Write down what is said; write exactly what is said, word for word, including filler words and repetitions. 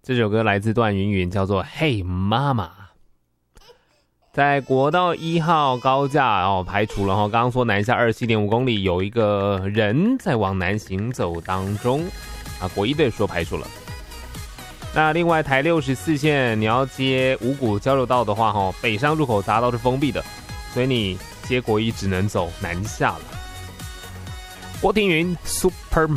这首歌来自段云云，叫做《嘿妈妈》。在国道一号高架哦排除了哈，刚刚说南下二十七点五公里有一个人在往南行走当中啊，国一队说排除了。那另外台六十四线你要接五股交流道的话哈，北上入口匝道是封闭的，所以你接国一只能走南下了。郭庭云 Super